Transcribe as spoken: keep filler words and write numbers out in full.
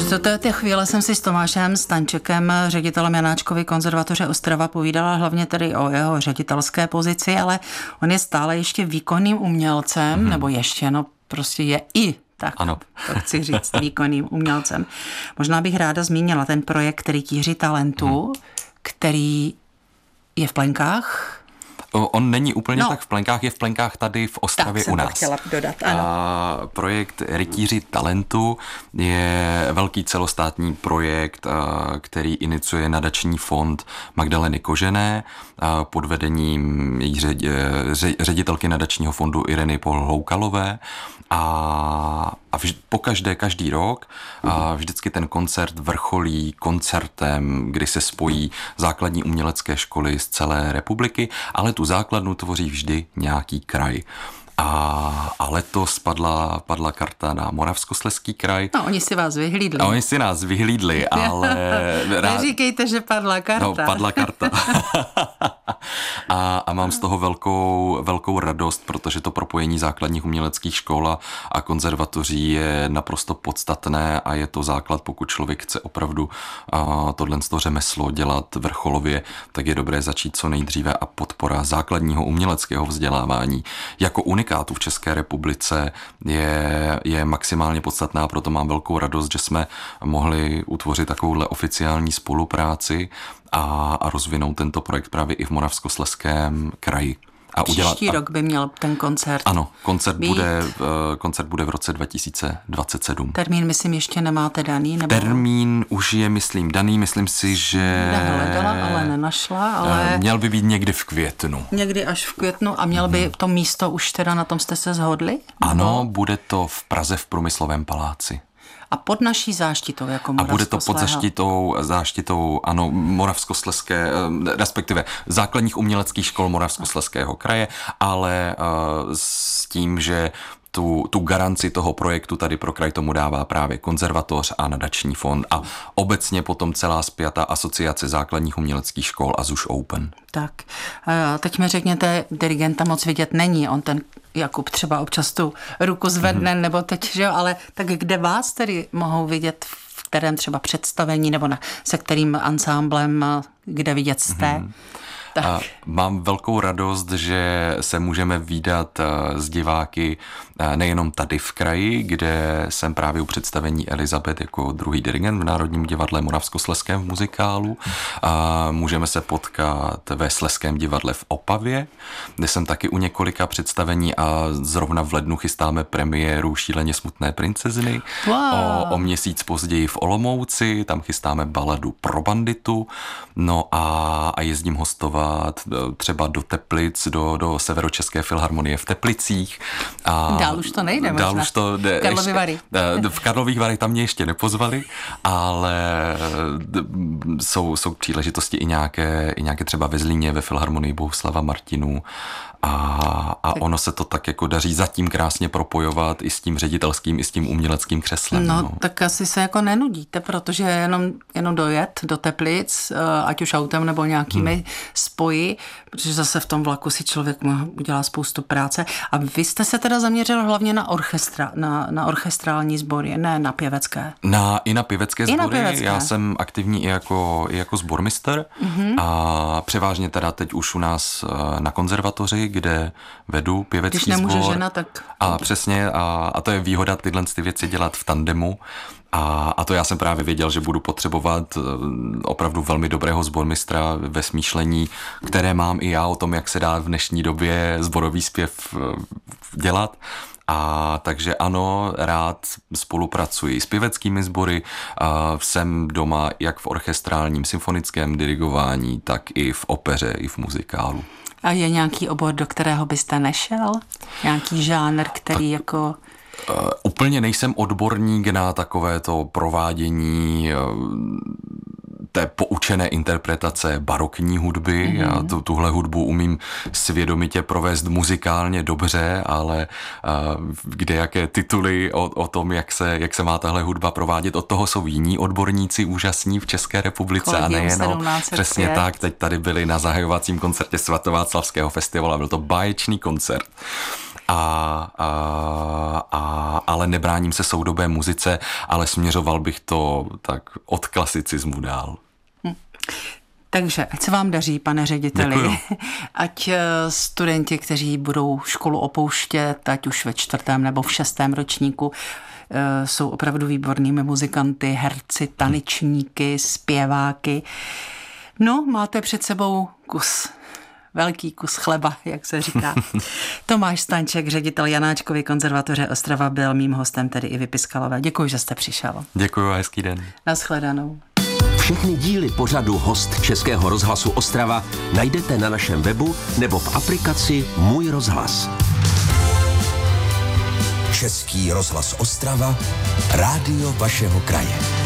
Do té chvíle jsem si s Tomášem Stančekem, ředitelem Janáčkovy konzervatoře Ostrava, povídala hlavně tedy o jeho ředitelské pozici, ale on je stále ještě výkonným umělcem, mm-hmm. nebo ještě, no prostě je i tak, ano. To chci říct, výkonným umělcem. Možná bych ráda zmínila ten projekt Rytíři talentu, mm. který je v plenkách. On není úplně no. tak v plenkách, je v plenkách tady v Ostravě tak u nás. Tak chtěla dodat, ano. A projekt Rytíři talentu je velký celostátní projekt, který iniciuje nadační fond Magdaleny Kožené pod vedením její ředitelky nadačního fondu Ireny Polhoukalové. A, a vž, po každé, každý rok a vždycky ten koncert vrcholí koncertem, kdy se spojí základní umělecké školy z celé republiky, ale tu základnu tvoří vždy nějaký kraj. A, a letos padla, padla karta na Moravskoslezský kraj. No, oni si vás vyhlídli. A oni si nás vyhlídli, ale... Neříkejte, že padla karta. No, padla karta. a, a mám z toho velkou, velkou radost, protože to propojení základních uměleckých škol a konzervatoří je naprosto podstatné a je to základ, pokud člověk chce opravdu a, tohle řemeslo dělat vrcholově, tak je dobré začít co nejdříve a podpora základního uměleckého vzdělávání jako unikátu v České republice je, je maximálně podstatná, proto mám velkou radost, že jsme mohli utvořit takovouhle oficiální spolupráci a, a rozvinout tento projekt právě i v Moravskoslezském kraji. A Příští udělat, rok by měl ten koncert Ano, koncert bude, koncert bude v roce dva tisíce dvacet sedm. Termín, myslím, ještě nemáte daný? Nebo... Termín už je, myslím, daný. Myslím si, že... Nehledala, ale nenašla, ale... Měl by být někdy v květnu. Někdy až v květnu a měl by hmm. to místo už teda, na tom jste se shodli? Ano, no. Bude to v Praze v Průmyslovém paláci. A pod naší záštitou, jako Moravskoslezského. A bude to pod zaštitou, záštitou, ano, Moravskoslezské, respektive základních uměleckých škol Moravskoslezského kraje, ale uh, s tím, že Tu, tu garanci toho projektu tady pro kraj tomu dává právě konzervatoř a nadační fond a obecně potom celá spjatá asociace základních uměleckých škol a ZUŠ Open. Tak, teď mi řekněte, dirigenta moc vidět není, on ten Jakub třeba občas tu ruku zvedne, mm-hmm. nebo teď, že jo, ale tak kde vás tedy mohou vidět, v kterém třeba představení nebo na, se kterým ansámblem, kde vidět jste? Mm-hmm. Tak. Mám velkou radost, že se můžeme vídat s diváky nejenom tady v kraji, kde jsem právě u představení Elizabeth jako druhý dirigent v Národním divadle Moravskoslezském v muzikálu. A můžeme se potkat ve Slezském divadle v Opavě, kde jsem taky u několika představení a zrovna v lednu chystáme premiéru Šíleně smutné princezny. Wow. O, o měsíc později v Olomouci, tam chystáme baladu Pro banditu. No a, a jezdím hostovat třeba do Teplic, do, do Severočeské filharmonie v Teplicích. A dál už to nejde dál možná. Už to jde, Karlovy Vary. V Karlových Varech tam mě ještě nepozvali, ale jsou, jsou příležitosti i nějaké, i nějaké třeba ve Zlíně, ve filharmonii Bohuslava Martinů. A, a ono se to tak jako daří zatím krásně propojovat i s tím ředitelským, i s tím uměleckým křeslem. No, no. tak asi se jako nenudíte, protože jenom, jenom dojet do Teplic, ať už autem nebo nějakými hmm. spoji, protože zase v tom vlaku si člověk udělá spoustu práce. A vy jste se teda zaměřil hlavně na orchestra, na, na orchestrální sbory, ne na pěvecké. Na, I na pěvecké sbory. Na pěvecké. Já jsem aktivní i jako, i jako sbormistr mm-hmm. a převážně teda teď už u nás na konzervatoři, kde vedu pěvecký Když nemůže sbor. žena, tak... A přesně, a, a to je výhoda tyhle ty věci dělat v tandemu. A, a to já jsem právě věděl, že budu potřebovat opravdu velmi dobrého sbormistra ve smýšlení, které mám i já o tom, jak se dá v dnešní době sborový zpěv dělat. A takže ano, rád spolupracuji s pěveckými sbory, a jsem doma jak v orchestrálním symfonickém dirigování, tak i v opeře, i v muzikálu. A je nějaký obor, do kterého byste nešel? Nějaký žánr, který tak, jako... Uh, úplně nejsem odborník na takovéto provádění uh, té poučené interpretace barokní hudby. Mm-hmm. Já tu, tuhle hudbu umím svědomitě provést muzikálně dobře, ale uh, kde jaké tituly o, o tom, jak se, jak se má tahle hudba provádět, od toho jsou jiní odborníci úžasní v České republice. Kolegium a nejenom. Přesně tak, teď tady byli na zahajovacím koncertě Svatováclavského festivalu a byl to báječný koncert. a, a, a, ale nebráním se soudobé muzice, ale směřoval bych to tak od klasicismu dál. Hm. Takže ať se vám daří, pane řediteli. Děkuju. Ať studenti, kteří budou školu opouštět, ať už ve čtvrtém nebo v šestém ročníku, jsou opravdu výbornými muzikanty, herci, tanečníky, zpěváky. No, máte před sebou kus, velký kus chleba, jak se říká. Tomáš Stanček, ředitel Janáčkovy konzervatoře Ostrava, byl mým hostem, tedy i Piskalové. Děkuji, že jste přišel. Děkuji a hezký den. Nashledanou. Všechny díly pořadu Host Českého rozhlasu Ostrava najdete na našem webu nebo v aplikaci Můj rozhlas. Český rozhlas Ostrava, rádio vašeho kraje.